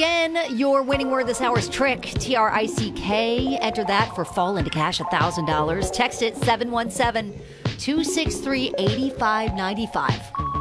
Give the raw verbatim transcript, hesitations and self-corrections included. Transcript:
again, your winning word this hour is trick, T R I C K. Enter that for Fall into Cash, one thousand dollars. Text it seven one seven, two six three, eight five nine five.